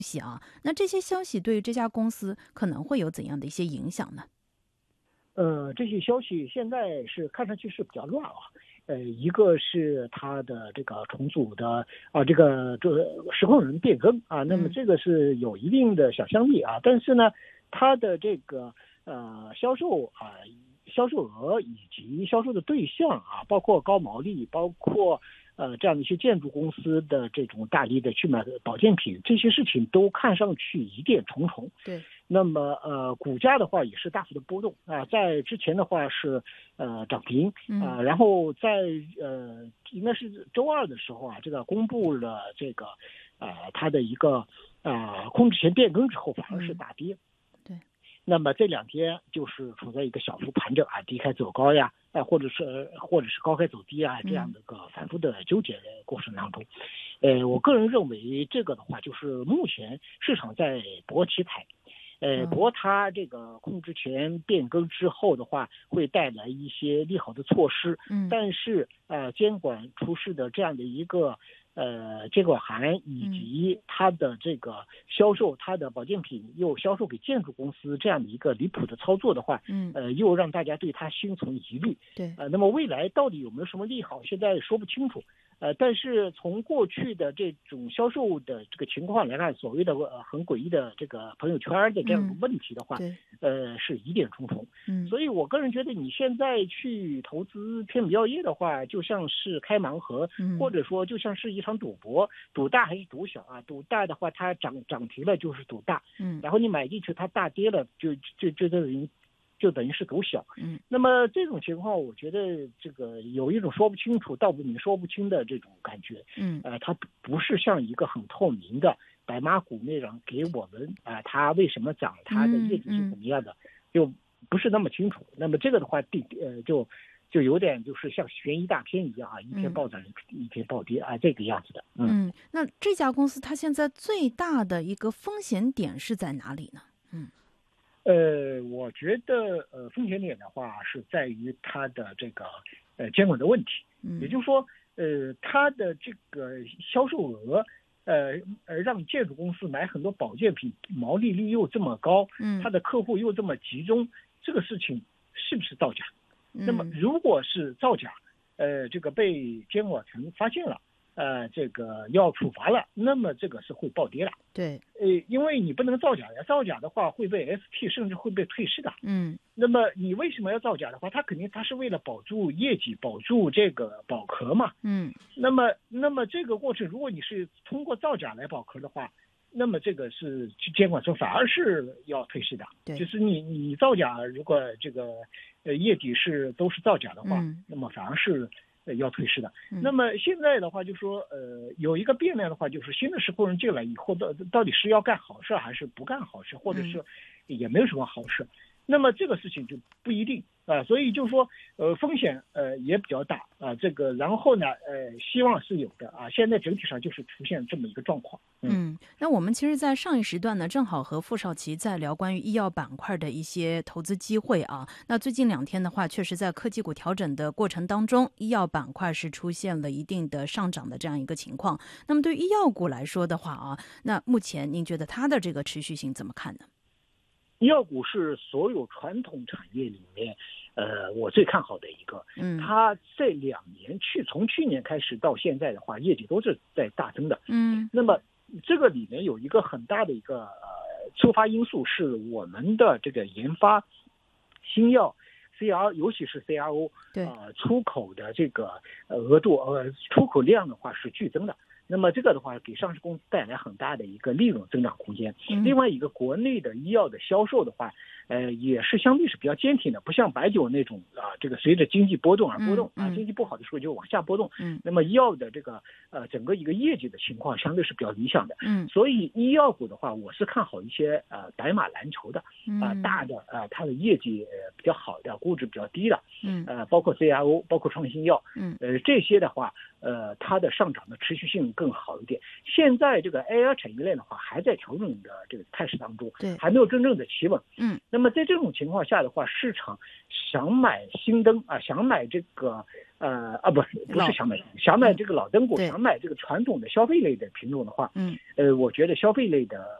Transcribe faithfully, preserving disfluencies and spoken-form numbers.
息啊，那这些消息对于这家公司可能会有怎样的一些影响呢？ 呃，这些消息现在是看上去是比较乱啊。呃，一个是它的这个重组的啊，这个这实控人变更啊，那么嗯这个是有一定的想象力啊，但是呢，它的这个呃销售啊、销售额以及销售的对象啊，包括高毛利，包括呃这样的一些建筑公司的这种大力的去买保健品，这些事情都看上去疑点重重。 对。 那么呃，股价的话也是大幅的波动啊、在之前的话是呃涨停啊、 嗯然后在呃应该是周二的时候啊，这个公布了这个呃它的一个啊、控制权变更之后，反而是嗯大跌。 对。 那么这两天就是处在一个小幅盘整啊，低开走高呀，啊，或者是或者是高开走低啊，这样嗯的个反复的纠结的过程当中，呃，我个人认为这个的话，就是目前市场在博题材。呃，不哦过它这个控制权变更之后的话，会带来一些利好的措施， 嗯但是呃，监管出示的这样的一个呃监管函以嗯及它的这个销售它的保健品又销售给建筑公司这样的一个离谱的操作的话， 嗯呃，又让大家对它心存疑虑。 对。 呃，那么未来到底有没有什么利好，现在说不清楚。呃，但是从过去的这种销售的这个情况来看，所谓的呃很诡异的这个朋友圈的这样的嗯问题的话， 对。 呃是疑点重重。 嗯所以我个人觉得你现在去投资偏比药业的话，就像是开盲盒，或嗯者说就像是一场赌博，赌大还是赌小啊？赌大的话，它涨涨停了就是赌大， 嗯然后你买进去它大跌了，就就就等于就等于是赌小。 嗯那么这种情况，我觉得这个有一种说不清楚、道不明、说不清的这种感觉。 嗯呃，它不是像一个很透明的白马股那样给我们啊、呃，它为什么涨，它的业绩是怎么样的，就不是那么清楚。那么这个的话，地呃就就有点就是像悬疑大片一样啊，一天嗯暴涨一天暴跌啊，这个样子的。嗯。 嗯，那这家公司它现在最大的一个风险点是在哪里呢？嗯呃，我觉得呃风险点的话是在于它的这个呃监管的问题，也嗯就是说，呃，它的这个销售额，呃呃让建筑公司买很多保健品，毛利率又这么高， 嗯它的客户又这么集中，这个事情是不是造假？那么嗯如果是造假，呃，这个被监管层发现了，呃，这个要处罚了，那么这个是会暴跌的。 对。 呃，因为你不能造假呀，造假的话会被 S T 甚至会被退市的。 嗯那么你为什么要造假的话，它肯定它是为了保住业绩，保住这个保壳嘛。 嗯那么那么这个过程，如果你是通过造假来保壳的话，那么这个是监管层反而是要退市的。 对。 就是你你造假，如果这个呃业底是都是造假的话， 嗯那么反而是呃要退市的。 嗯那么现在的话，就说呃有一个变量的话，就是新的实控人进来以后，到到底是要干好事还是不干好事，或者是也没有什么好事。那么这个事情就不一定啊，所以就说呃风险呃也比较大啊，这个然后呢呃希望是有的啊，现在整体上就是出现这么一个状况。 嗯，那我们其实，在上一时段呢，正好和傅少奇在聊关于医药板块的一些投资机会啊。那最近两天的话，确实在科技股调整的过程当中，医药板块是出现了一定的上涨的这样一个情况。那么对于医药股来说的话啊，那目前您觉得它的这个持续性怎么看呢？ 医药股是所有传统产业里面，呃，我最看好的一个。 嗯， 它这两年去从去年开始到现在的话，业绩都是在大增的。 嗯， 那么这个里面有一个很大的一个呃触发因素，是我们的这个研发新药 C R， 尤其是 C R O， 对， 呃，出口的这个呃额度呃出口量的话是剧增的。那么这个的话，给上市公司带来很大的一个利润增长空间。 嗯、 另外一个，国内的医药的销售的话，呃，也是相对是比较坚挺的，不像白酒那种啊，这个随着经济波动而波动、 嗯嗯、 啊，经济不好的时候就往下波动。 嗯， 那么医药的这个呃整个一个业绩的情况相对是比较理想的。 嗯， 所以医药股的话，我是看好一些呃白马蓝筹的啊、呃、 嗯、 大的啊、呃、它的业绩呃比较好的，估值比较低的。 嗯， 呃，包括 C R O， 包括创新药。 嗯， 呃，这些的话，呃，它的上涨的持续性更好一点。现在这个 A I 产业链的话，还在调整的这个态势当中， 对， 还没有真正的企稳。 嗯， 那么在这种情况下的话，市场想买新灯啊，想买这个呃啊不不是想买想买这个老登股， 对想买这个传统的消费类的品种的话， 嗯， 呃，我觉得消费类的